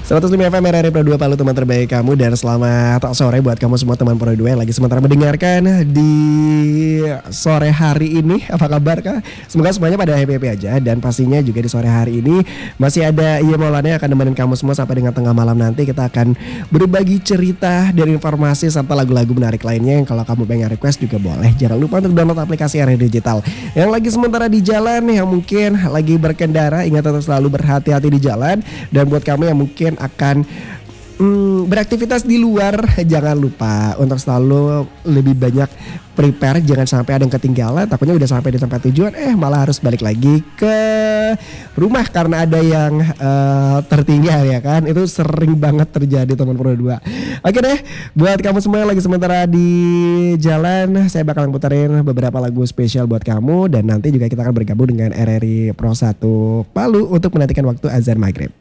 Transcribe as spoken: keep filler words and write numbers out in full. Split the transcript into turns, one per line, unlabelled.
seratus lima F M R R I Pro dua Palu, teman terbaik kamu. Dan selamat sore buat kamu semua teman Pro dua yang lagi sementara mendengarkan di sore hari ini. Apa kabar kah? Semoga semuanya pada happy-happy aja. Dan pastinya juga di sore hari ini masih ada Iya Maulana yang akan nemenin kamu semua sampai dengan tengah malam nanti. Kita akan berbagi cerita dan informasi serta lagu-lagu menarik lainnya. Yang kalau kamu pengen request juga boleh. Jangan lupa untuk download aplikasi R R I Digital. Yang lagi sementara di jalan, yang mungkin lagi berkendara, ingat tetap selalu berhati-hati di jalan. Dan buat kamu yang mungkin akan hmm, beraktivitas di luar, jangan lupa untuk selalu lebih banyak prepare. Jangan sampai ada yang ketinggalan, takutnya udah sampai di tempat tujuan eh malah harus balik lagi ke rumah karena ada yang uh, tertinggal, ya kan. Itu sering banget terjadi teman Pro dua. Oke deh, buat kamu semua yang lagi sementara di jalan, saya bakalan puterin beberapa lagu spesial buat kamu. Dan nanti juga kita akan bergabung dengan R R I Pro satu Palu untuk menantikan waktu azan maghrib.